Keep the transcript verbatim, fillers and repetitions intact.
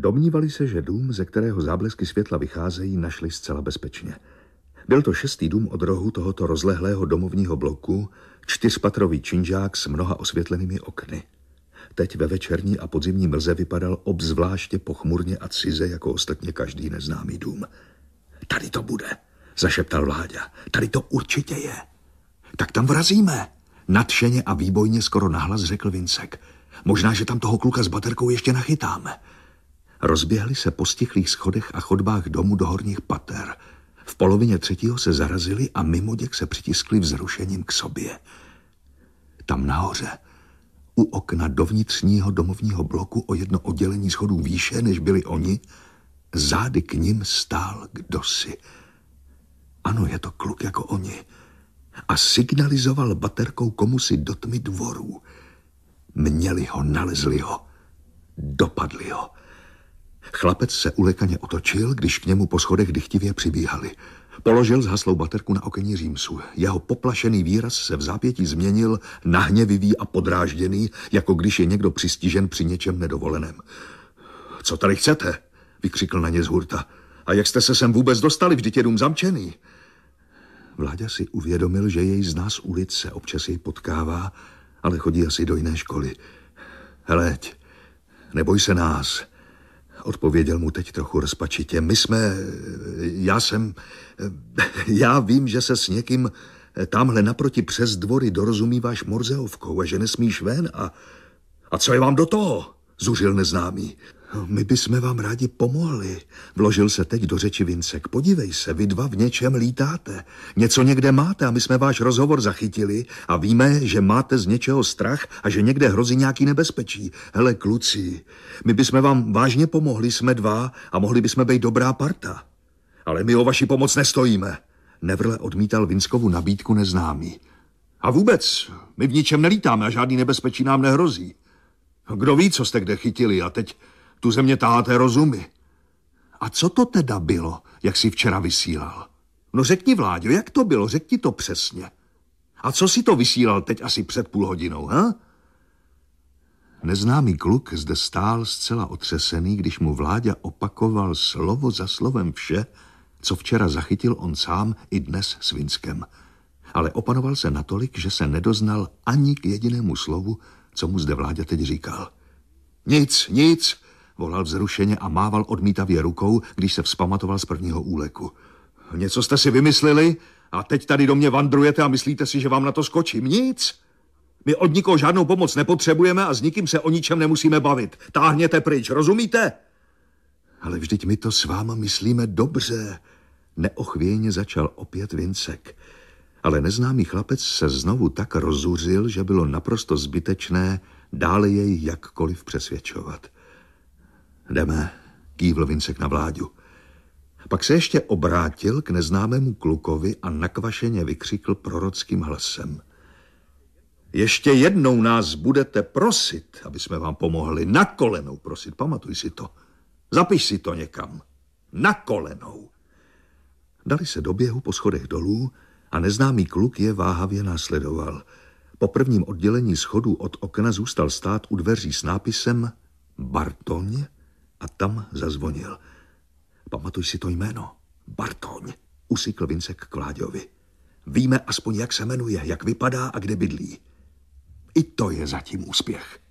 Domnívali se, že dům, ze kterého záblesky světla vycházejí, našli zcela bezpečně. Byl to šestý dům od rohu tohoto rozlehlého domovního bloku, čtyřpatrový činžák s mnoha osvětlenými okny. Teď ve večerní a podzimní mlze vypadal obzvláště pochmurně a cize, jako ostatně každý neznámý dům. Tady to bude, zašeptal Vláďa. Tady to určitě je. Tak tam vrazíme. Nadšeně a výbojně skoro nahlas řekl Vincek. Možná, že tam toho kluka s baterkou ještě nachytáme. Rozběhli se po stichlých schodech a chodbách domu do horních pater. V polovině třetího se zarazili a mimoděk se přitiskli vzrušením k sobě. Tam nahoře, u okna dovnitřního domovního bloku o jedno oddělení schodů výše, než byli oni, zády k nim stál kdosi. Ano, je to kluk jako oni. A signalizoval baterkou komusi do tmy dvorů. Měli ho, nalezli ho, dopadli ho. Chlapec se ulekaně otočil, když k němu po schodech dychtivě přibíhali. Položil zhaslou baterku na okenní římsu. Jeho poplašený výraz se v zápětí změnil na hněvivý a podrážděný, jako když je někdo přistižen při něčem nedovoleném. Co tady chcete? Vykřikl na ně z hurta. A jak jste se sem vůbec dostali, vždyť je dům zamčený? Vláďa si uvědomil, že jej zná z ulice, občas jej potkává, ale chodí asi do jiné školy. Heleď, neboj se nás, odpověděl mu teď trochu rozpačitě. My jsme, já jsem, já vím, že se s někým tamhle naproti přes dvory dorozumíváš morzeovkou a že nesmíš ven a... A co je vám do toho? Zuřil neznámý. My bychom vám rádi pomohli, vložil se teď do řeči Vincek. Podívej se, vy dva v něčem lítáte. Něco někde máte a my jsme váš rozhovor zachytili a víme, že máte z něčeho strach a že někde hrozí nějaký nebezpečí. Hele, kluci, my bychom vám vážně pomohli, jsme dva a mohli bychom být dobrá parta. Ale my o vaši pomoc nestojíme. Nevrle odmítal Vinskovu nabídku neznámý. A vůbec, my v ničem nelítáme a žádný nebezpečí nám nehrozí. Kdo ví, co jste kde chytili a teď tu ze mě taháte rozumy. A co to teda bylo, jak jsi včera vysílal? No řekni, Vláďo, jak to bylo, řekni to přesně. A co si to vysílal teď asi před půl hodinou, ha? Neznámý kluk zde stál zcela otřesený, když mu Vláďa opakoval slovo za slovem vše, co včera zachytil on sám i dnes s Vinskem. Ale opanoval se natolik, že se nedoznal ani k jedinému slovu, co mu zde Vláďa teď říkal. Nic, nic, volal vzrušeně a mával odmítavě rukou, když se vzpamatoval z prvního úleku. Něco jste si vymysleli a teď tady do mě vandrujete a myslíte si, že vám na to skočím. Nic. My od nikoho žádnou pomoc nepotřebujeme a s nikým se o ničem nemusíme bavit. Táhněte pryč, rozumíte? Ale vždyť my to s váma myslíme dobře. Neochvějně začal opět Vincek. Ale neznámý chlapec se znovu tak rozuřil, že bylo naprosto zbytečné dále jej jakkoliv přesvědčovat. Jdeme, kývl Vincek na Vláďu. Pak se ještě obrátil k neznámému klukovi a nakvašeně vykřikl prorockým hlasem. Ještě jednou nás budete prosit, aby jsme vám pomohli. Na kolenou prosit, pamatuj si to. Zapiš si to někam. Na kolenou. Dali se do běhu po schodech dolů a neznámý kluk je váhavě následoval. Po prvním oddělení schodů od okna zůstal stát u dveří s nápisem Bartoň a tam zazvonil. Pamatuj si to jméno. Bartoň, usykl Vincek k Vláďovi. Víme aspoň, jak se jmenuje, jak vypadá a kde bydlí. I to je zatím úspěch.